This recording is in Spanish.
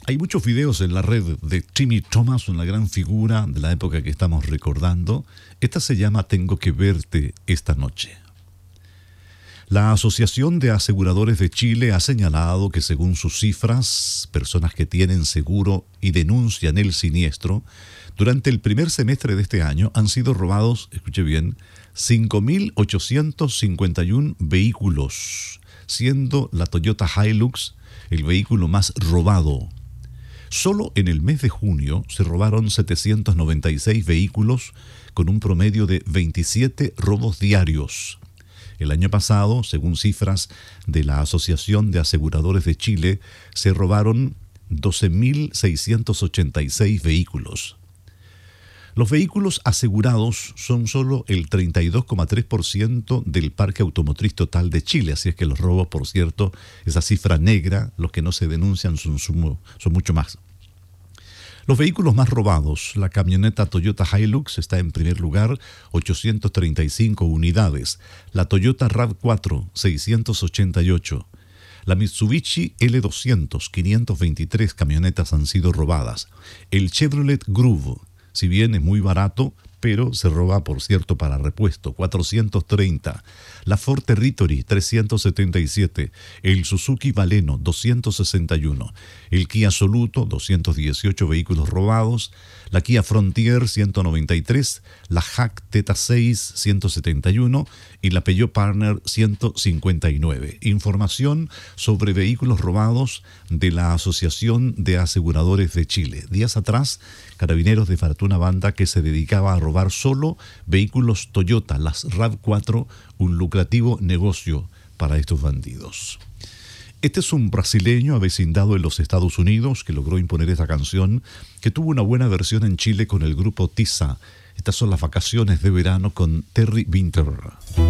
Hay muchos videos en la red de Timmy Thomas, una gran figura de la época que estamos recordando. Esta se llama Tengo que verte esta noche. La Asociación de Aseguradores de Chile ha señalado que según sus cifras, personas que tienen seguro y denuncian el siniestro, durante el primer semestre de este año han sido robados, escuche bien, 5.851 vehículos, siendo la Toyota Hilux el vehículo más robado. Solo en el mes de junio se robaron 796 vehículos con un promedio de 27 robos diarios. El año pasado, según cifras de la Asociación de Aseguradores de Chile, se robaron 12.686 vehículos. Los vehículos asegurados son solo el 32,3% del parque automotriz total de Chile, así es que los robos, por cierto, esa cifra negra, los que no se denuncian son mucho más. Los vehículos más robados, la camioneta Toyota Hilux está en primer lugar, 835 unidades, la Toyota RAV4, 688, la Mitsubishi L200, 523 camionetas han sido robadas, el Chevrolet Groove, si bien es muy barato, pero se roba, por cierto, para repuesto, 430. La Ford Territory, 377. El Suzuki Baleno, 261. El Kia Soluto, 218 vehículos robados. La Kia Frontier, 193. La Hack Theta 6, 171. Y la Peugeot Partner, 159. Información sobre vehículos robados de la Asociación de Aseguradores de Chile. Días atrás, Carabineros desbarató una banda que se dedicaba a robar solo vehículos Toyota, las RAV4, un lucrativo negocio para estos bandidos. Este es un brasileño avecindado en los Estados Unidos que logró imponer esta canción, que tuvo una buena versión en Chile con el grupo Tiza. Estas son las vacaciones de verano con Terry Winter.